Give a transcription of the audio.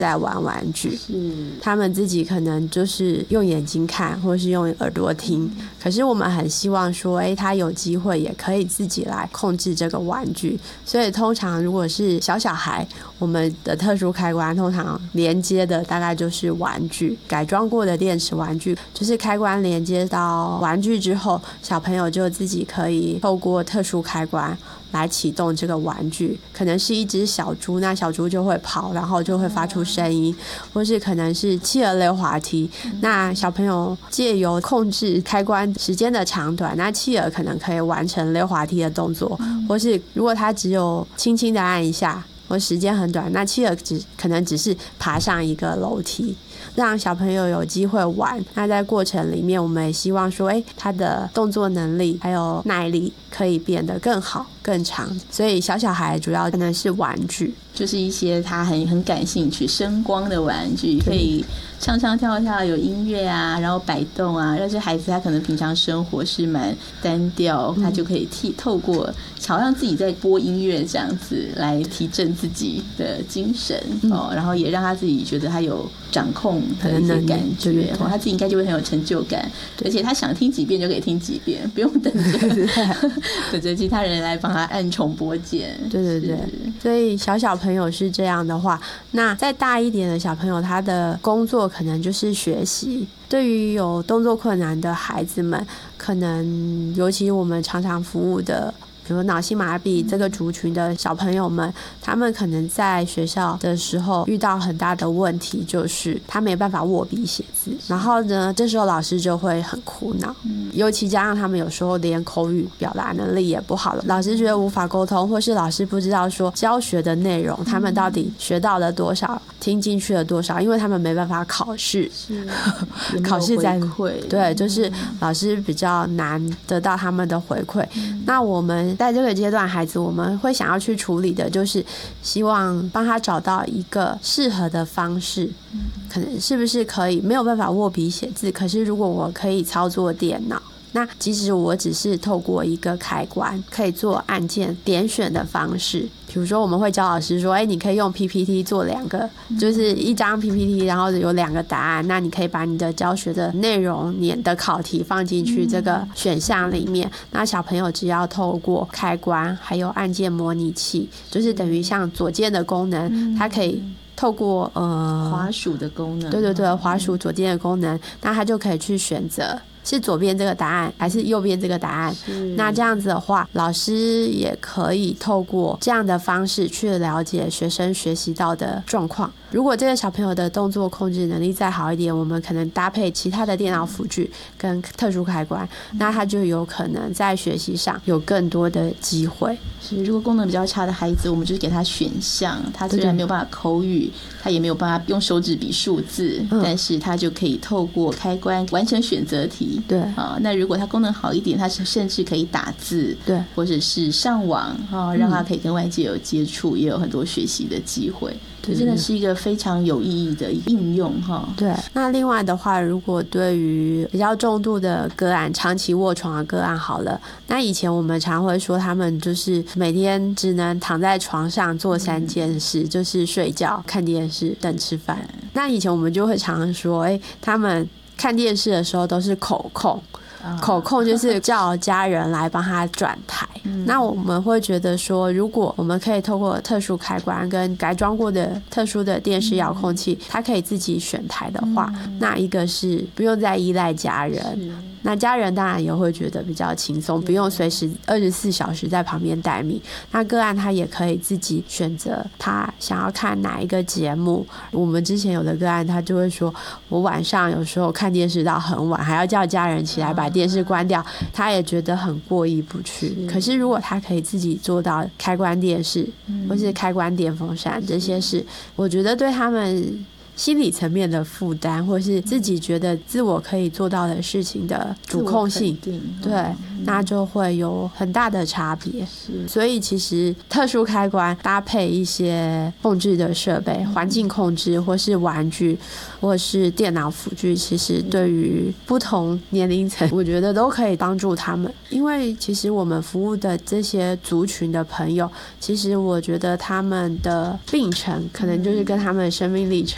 在玩玩具，他们自己可能就是用眼睛看或是用耳朵听，可是我们很希望说他有机会也可以自己来控制这个玩具。所以通常如果是小孩，我们的特殊开关通常连接的大概就是玩具，改装过的电池玩具，就是开关连接到玩具之后，小朋友就自己可以透过特殊开关来启动这个玩具，可能是一只小猪，那小猪就会跑，然后就会发出声音，或是可能是企鹅溜滑梯，那小朋友借由控制开关时间的长短，那企鹅可能可以完成溜滑梯的动作，或是如果它只有轻轻的按一下或时间很短，那企鹅可能只是爬上一个楼梯，让小朋友有机会玩。那在过程里面我们也希望说他的动作能力还有耐力可以变得更好更长，所以小孩主要可能是玩具， 就是一些他很感兴趣声光的玩具，可以唱唱跳跳有音乐啊，然后摆动啊，让这孩子他可能平常生活是蛮单调，他就可以透过好像自己在播音乐这样子来提振自己的精神然后也让他自己觉得他有掌控的一些感觉，他自己应该就会很有成就感，而且他想听几遍就可以听几遍，不用等着其他人来帮他按重播键。 对，所以小朋友是这样的话，那再大一点的小朋友，他的工作可能就是学习。对于有动作困难的孩子们，可能尤其我们常常服务的比如脑性麻痹这个族群的小朋友们，他们可能在学校的时候遇到很大的问题，就是他没办法握笔写字，然后呢这时候老师就会很苦恼，尤其加上他们有时候连口语表达能力也不好了，老师觉得无法沟通，或是老师不知道说教学的内容他们到底学到了多少，听进去了多少，因为他们没办法考试，考试在对，就是老师比较难得到他们的回馈。那我们在这个阶段孩子，我们会想要去处理的就是希望帮他找到一个适合的方式，可能是不是可以没有办法握笔写字，可是如果我可以操作电脑，那即使我只是透过一个开关可以做按键点选的方式，比如说我们会教老师说你可以用 PPT 做2个，就是一张 PPT 然后有2个答案，那你可以把你的教学的内容你的考题放进去这个选项里面，那小朋友只要透过开关还有按键模拟器，就是等于像左键的功能，它可以透过滑鼠的功能， 对，滑鼠左键的功能，那它就可以去选择是左边这个答案还是右边这个答案，那这样子的话老师也可以透过这样的方式去了解学生学习到的状况。如果这个小朋友的动作控制能力再好一点，我们可能搭配其他的电脑辅具跟特殊开关，那他就有可能在学习上有更多的机会。 是，如果功能比较差的孩子，我们就是给他选项，他虽然没有办法口语，他也没有办法用手指比数字，但是他就可以透过开关完成选择题。 对那如果他功能好一点，他甚至可以打字， 对， 或者是上网让他可以跟外界有接触，也有很多学习的机会。这真的是一个非常有意义的应用对，那另外的话，如果对于比较重度的个案，长期卧床的个案好了，那以前我们常会说他们就是每天只能躺在床上做3件事，就是睡觉、看电视、等吃饭。那以前我们就会常说他们看电视的时候都是口控，口控就是叫家人来帮他转台，那我们会觉得说，如果我们可以透过特殊开关跟改装过的特殊的电视遥控器，他可以自己选台的话，那一个是不用再依赖家人，那家人当然也会觉得比较轻松，不用随时24小时在旁边待命。那个案他也可以自己选择他想要看哪一个节目。我们之前有的个案他就会说，我晚上有时候看电视到很晚，还要叫家人起来把电视关掉，他也觉得很过意不去。可是如果他可以自己做到开关电视或是开关电风扇这些事，我觉得对他们心理层面的负担，或是自己觉得自我可以做到的事情的主控性，对，那就会有很大的差别。所以其实特殊开关搭配一些控制的设备，环境控制或是玩具或是电脑辅具，其实对于不同年龄层我觉得都可以帮助他们。因为其实我们服务的这些族群的朋友，其实我觉得他们的病程可能就是跟他们的生命历程